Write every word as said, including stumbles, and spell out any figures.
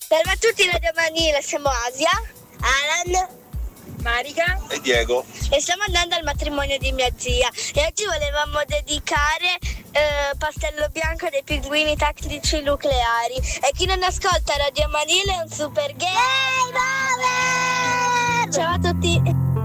Salve a tutti, Radio Manile, siamo Asia, Alan, Marica e Diego e stiamo andando al matrimonio di mia zia e oggi volevamo dedicare eh, Pastello Bianco dei pinguini tattici nucleari e chi non ascolta Radio Manile è un super game over! Ciao a tutti!